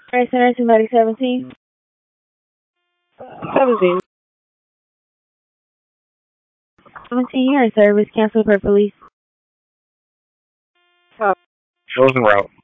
Right, Center, somebody 17. 17. 17, you're in service. Cancel for police. Chosen route.